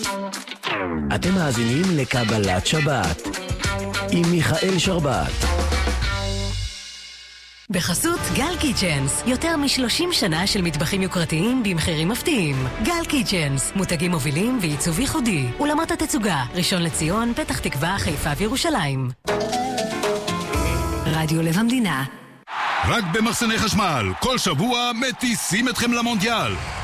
אתם מאזינים לקבלת שבת עם מיכאל שרבת. בחסות גל קיצ'נס, יותר מ-30 שנה של מטבחים יוקרתיים במחירים מפתיעים. גל קיצ'נס, מותגים מובילים ועיצוב ייחודי. אולמות התצוגה, ראשון לציון, פתח תקווה, חיפה וירושלים. רדיו לב המדינה. רק במחסני חשמל, כל שבוע מטיסים אתכם למונדיאל.